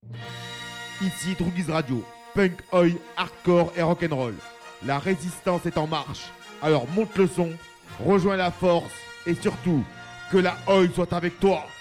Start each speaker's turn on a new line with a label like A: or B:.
A: Ici Droogies Radio, punk, oi, hardcore et rock'n'roll. La résistance est en marche, alors monte le son, rejoins la force et surtout, que la oi soit avec toi.